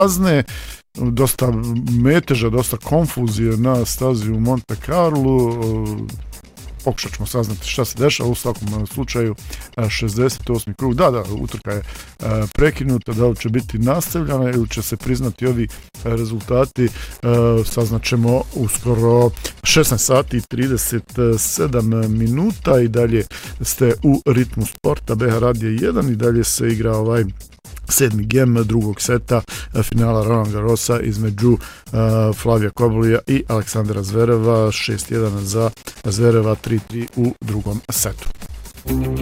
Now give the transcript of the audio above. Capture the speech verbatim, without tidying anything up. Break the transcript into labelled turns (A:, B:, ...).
A: kazne, dosta meteža, dosta konfuzije na stazi u Monte Carlo. Pokušat ćemo saznati šta se dešava, u svakom slučaju šezdeset osmi krug, da, da, utrka je prekinuta, da li će biti nastavljena ili će se priznati ovi rezultati, saznaćemo uskoro. Šesnaest sati i trideset sedam minuta i dalje ste u ritmu sporta B H Radija jedan i dalje se igra ovaj sedmi gem drugog seta finala Roland Garrosa između uh, Flavija Kobolija i Aleksandra Zvereva. Šest jedan za Zvereva, tri tri u drugom setu.